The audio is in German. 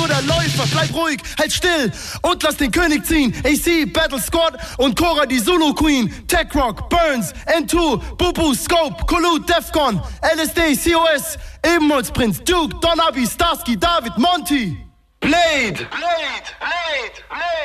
nur der Läufer. Bleib ruhig, halt still und lass den König ziehen. AC, Battle Squad und Cora, die Zulu Queen. Tech Rock, Burns, N2, Bubu, Scope, Kulu, Defcon, LSD, COS, Ebenholzprinz, Duke, Don Abi, Starsky, David, Monty. Blade! Blade! Blade! Blade!